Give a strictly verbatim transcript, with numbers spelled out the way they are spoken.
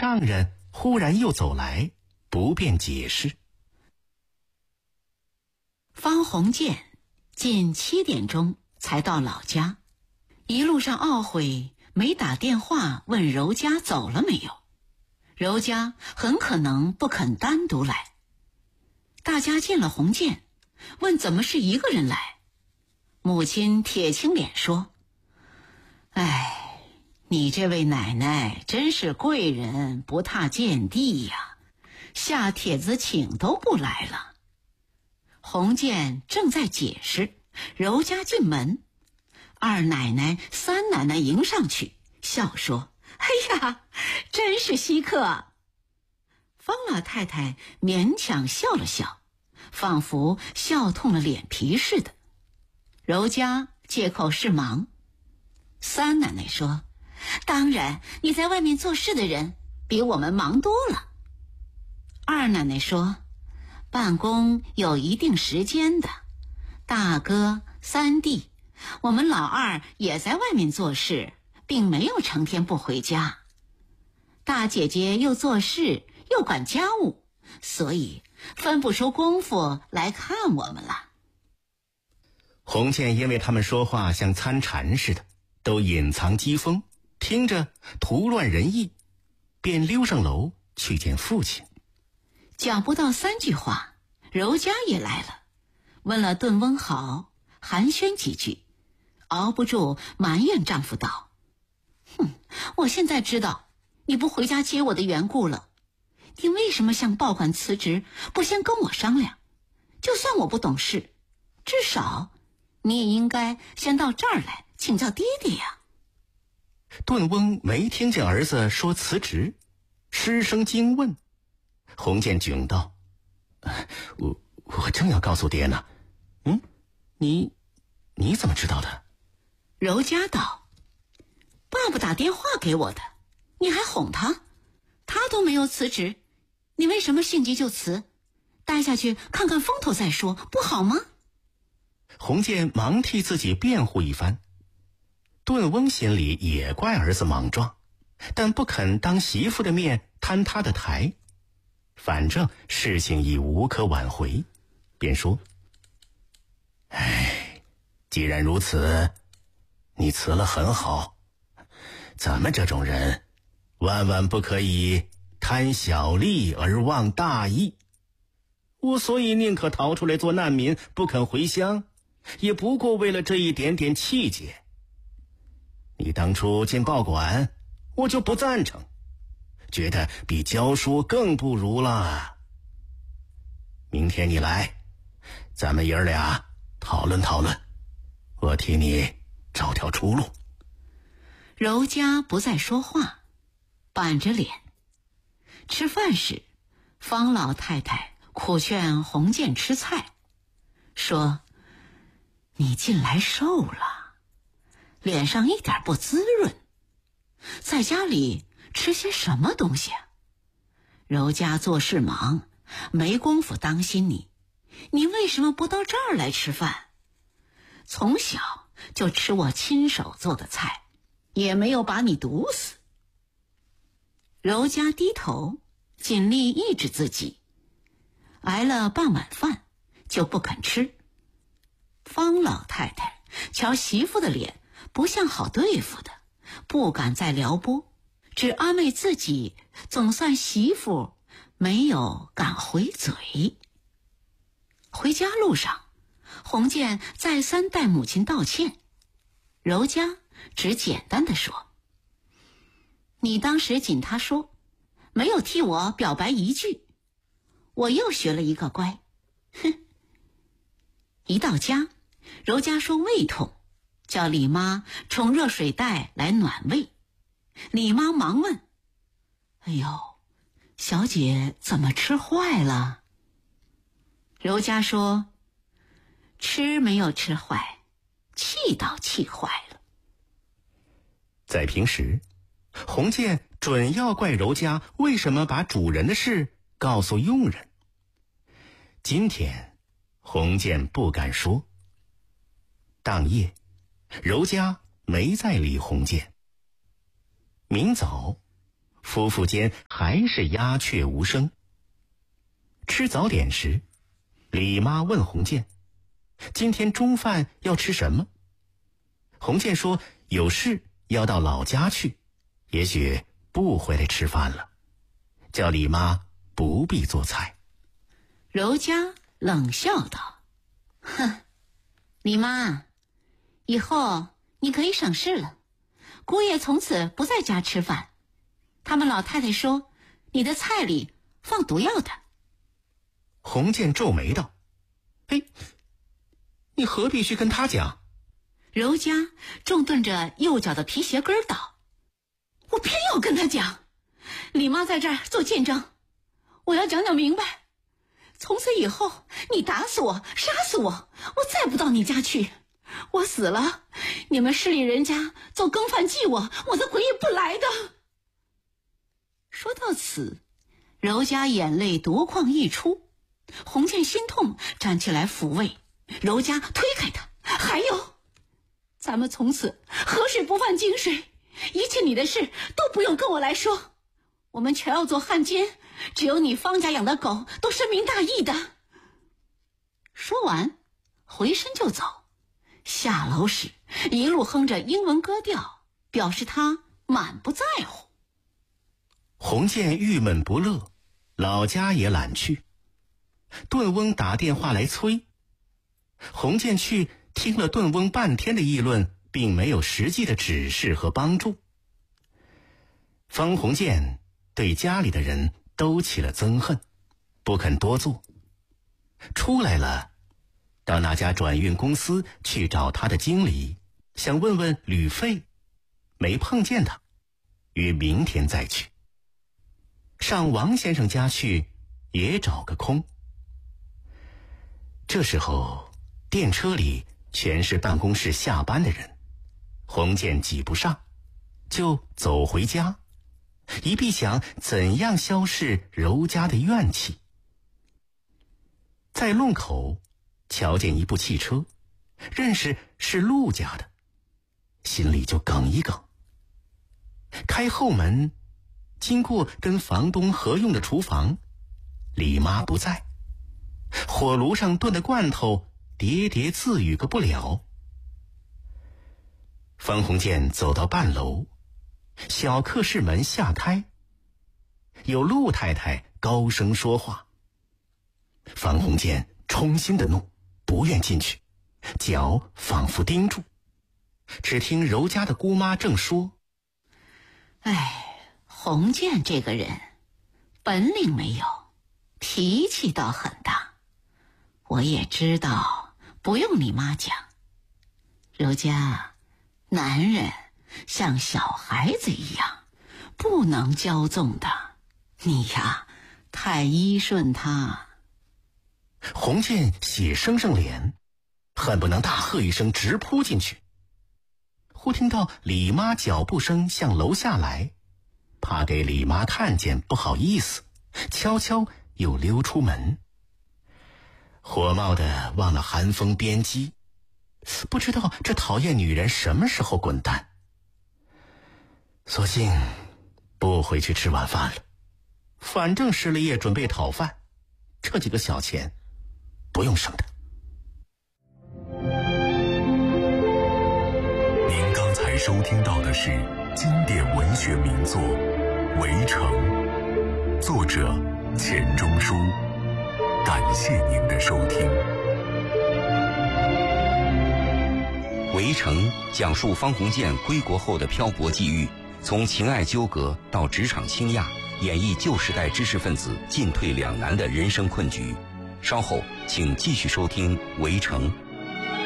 丈人忽然又走来，不便解释。 方鸿渐近七点钟才到老家，一路上懊悔没打电话问柔家走了没有，柔家很可能不肯单独来。大家见了鸿渐，问怎么是一个人来。母亲铁青脸说：哎，你这位奶奶真是贵人不踏贱地呀，下帖子请都不来了。鸿渐正在解释，柔家进门，二奶奶三奶奶迎上去笑说：哎呀，真是稀客。方老太太勉强笑了笑，仿佛笑痛了脸皮似的。柔家借口是忙。三奶奶说：当然，你在外面做事的人比我们忙多了。二奶奶说：办公有一定时间的，大哥三弟，我们老二也在外面做事，并没有成天不回家。大姐姐又做事又管家务，所以分不出功夫来看我们了。 鸿渐因为他们说话像参禅似的，都隐藏讥讽，听着徒乱人意，便溜上楼去见父亲。 讲不到三句话，柔家也来了，问了顿翁好，寒暄几句，熬不住埋怨丈夫道：哼，我现在知道你不回家接我的缘故了。你为什么向报馆辞职，不先跟我商量？就算我不懂事，至少你也应该先到这儿来请教爹爹呀。 顿翁没听见儿子说辞职，失声惊问。鸿渐窘道：我我正要告诉爹呢。嗯，你你怎么知道的？ 柔家道：爸爸打电话给我的，你还哄他，他都没有辞职，你为什么性急就辞？待下去看看风头再说，不好吗？ 鸿渐忙替自己辩护一番。顿翁心里也怪儿子莽撞，但不肯当媳妇的面摊他的台，反正事情已无可挽回，便说：哎，既然如此，你辞了很好，咱们这种人万万不可以贪小利而忘大义。我所以宁可逃出来做难民，不肯回乡，也不过为了这一点点气节。你当初进报馆，我就不赞成，觉得比教书更不如了。明天你来，咱们爷儿俩讨论讨论，我替你找条出路。 柔家不再说话，板着脸。吃饭时，方老太太苦劝鸿渐吃菜，说：你近来瘦了，脸上一点不滋润，在家里吃些什么东西啊？柔家做事忙，没工夫当心你，你为什么不到这儿来吃饭？从小就吃我亲手做的菜，也没有把你毒死。柔家低头尽力抑制自己，挨了半碗饭就不肯吃。方老太太瞧媳妇的脸不像好对付的，不敢再撩拨，只安慰自己总算媳妇没有敢回嘴。回家路上，鸿渐再三代母亲道歉，柔家只简单地说：你当时紧他说，没有替我表白一句，我又学了一个乖。哼！一到家，柔家说胃痛，叫李妈冲热水袋来暖胃。李妈忙问：哎呦，小姐怎么吃坏了？柔家说：吃没有吃坏，气倒气坏了。 在平时，鸿渐准要怪柔家为什么把主人的事告诉佣人。今天鸿渐不敢说。当夜，柔家没再理鸿渐。明早， 夫妇间还是鸦雀无声。吃早点时，李妈问鸿渐：“今天中饭要吃什么？”鸿渐说：“有事要到老家去，也许不回来吃饭了，叫李妈不必做菜。” 柔嘉冷笑道：“哼，李妈，以后你可以省事了。姑爷从此不在家吃饭，他们老太太说你的菜里放毒药的。” 鸿渐皱眉道：“哎，你何必去跟他讲？” 柔嘉重顿着右脚的皮鞋跟道：“我偏要跟他讲，李妈在这儿做见证，我要讲讲明白。从此以后，你打死我，杀死我，我再不到你家去。我死了，你们市里人家做更饭祭我，我的鬼也不来的。”说到此，柔嘉眼泪夺眶溢出。鸿渐心痛，站起来抚慰。柔嘉推开他：“还有，咱们从此河水不犯井水，一切你的事都不用跟我来说。我们全要做汉奸，只有你方家养的狗都深明大义的。”说完，回身就走。下楼时，一路哼着英文歌调，表示他满不在乎。 鸿渐郁闷不乐，老家也懒去。顿翁打电话来催，鸿渐去听了顿翁半天的议论，并没有实际的指示和帮助。方鸿渐对家里的人都起了憎恨，不肯多做。出来了，到那家转运公司去找他的经理，想问问旅费，没碰见他，约明天再去。上王先生家去，也找个空。这时候电车里全是办公室下班的人，鸿渐挤不上，就走回家，一必想怎样消逝柔嘉的怨气。在弄口瞧见一部汽车，认识是陆家的，心里就梗一梗。开后门，经过跟房东合用的厨房，李妈不在，火炉上炖的罐头喋喋自语个不了。方鸿渐走到半楼，小客室门下开，有陆太太高声说话。方鸿渐冲心的怒，不愿进去，脚仿佛钉住。只听柔嘉的姑妈正说：“ 哎，鸿渐这个人本领没有，脾气倒很大。我也知道，不用你妈讲。柔嘉，男人像小孩子一样，不能骄纵的。你呀，太依顺他。” 鸿渐血生生脸，恨不能大喝一声直扑进去。忽听到李妈脚步声向楼下来，怕给李妈看见不好意思，悄悄又溜出门。火冒的忘了寒风边击，不知道这讨厌女人什么时候滚蛋。索性不回去吃晚饭了，反正失了业准备讨饭，这几个小钱不用省的。 您刚才收听到的是经典文学名作《围城》，作者钱钟书。感谢您的收听。 《围城》讲述方鸿渐归国后的漂泊际遇，从情爱纠葛到职场倾轧，演绎旧时代知识分子进退两难的人生困局。稍后请继续收听《围城》。